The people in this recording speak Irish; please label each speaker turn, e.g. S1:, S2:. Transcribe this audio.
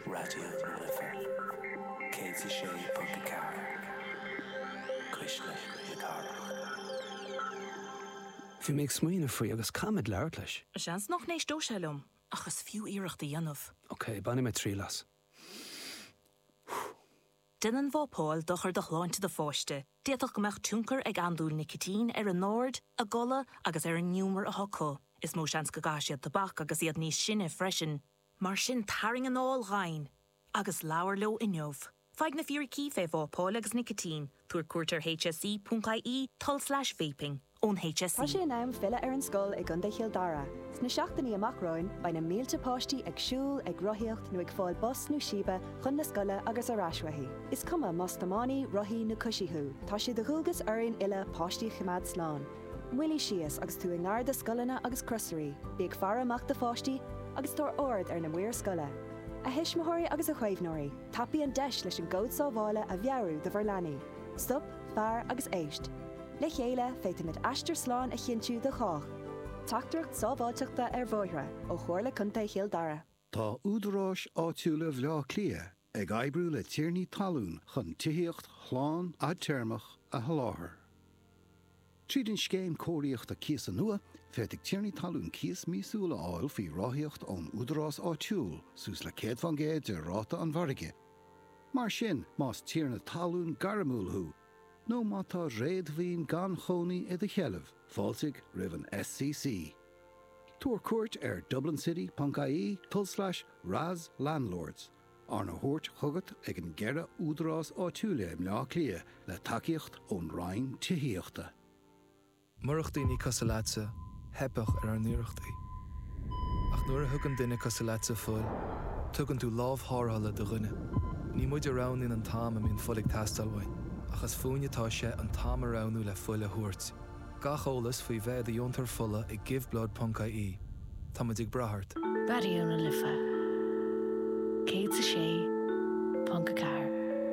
S1: Radio Liver. Katie Shea Punkacar. Krishna Yagara.
S2: Bhí méid smaoine faoi agus camid leir leis.
S3: Seans noch nééis dóselum, achas fiú iireachta dhéanamh.
S2: Ok, banna mé trí las.
S3: Dinan bhópáil dochar do chláinte de fáiste, déadach gomach túncar ag andúil nicotín ar an nóir, a gola agus ar an númar a hocó. Is mó seans go gáisiad tabach agus iad níos sinne freisin, mar sin taring an áil ghain, agus leabhar leo inneomh. Feig na fíorí cífé bhópáil agus nicotín, túair cuairtear hsi.ie/vaping. ón HSC.
S4: Tá sé nám fila ar an scoil ag gunda Chéildara. Sna seachtaí amachráin baina mílte páistí ag siúl ag rothíocht nó ag fáil bus nó sibe chun na scoile agus aráshaí. Is cuma mostamánaí rothí na cusithú. Tá sé de thugus airn ile páistí chimad sláán. Muilí sias agus tú ngar de scoilena agus crusarí, bí ag fara amach de fáistí agus tóir ord ar na muir scoile. A hisismothirí agus a chuimhnóirí, tapí an deis leis an góid sábháile a bhearú de bharlaní. Stop, fear agus éist. Le chéile féitimid eistir sláán a chintiú de chách. Tachtarcht sábháilteachta ar bhóithre ó chuirla chunta Chéildara.
S5: Tá údarráis áitiúla bhleá clia ag aibrú le tíirní talún chun tithíocht chláán a termach a haláthair. Tríd an scéim cóiríocht a cías an nua, féitig tíirní talún cías mísúla áil fí ráthíocht ón údarrás áitiúil sús le céad van géad de ráta an bharige. Mar sin más tíirna talún garamúlthú, nó mátá réadmhíon gan chonaí i de cheileh, fáilsigh ribh an SCC. Túair cuairt ar dublincity.ie/Raz Landlords. Ar na thuairt chugat ag an gceithre údarrás áitiúla im leá clia le takeíocht ón rainn tithíochta.
S6: Murachtaí cosalaatsa, hepach ar an nuirechtaí. Ach nuair a thugann duine cosalaatsa fuil, tugann tú lámhthárthala do dhuine. Ní muid arán in an táim a mín fulig tastalhain, achas fúinetá sé an táim aránú le fuile thuairt. Gacholalas faoi bheith a diontar fulla ag giveblood.ie. Tá muid ag brathart.
S7: Radio na Lifa. Céad sa sé, Punkacar.